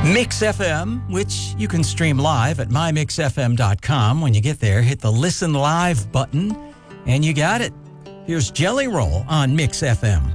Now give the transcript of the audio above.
Mix FM, which you can stream live at mymixfm.com. When you get there, hit the Listen Live button, and you got it. Here's Jelly Roll on Mix FM.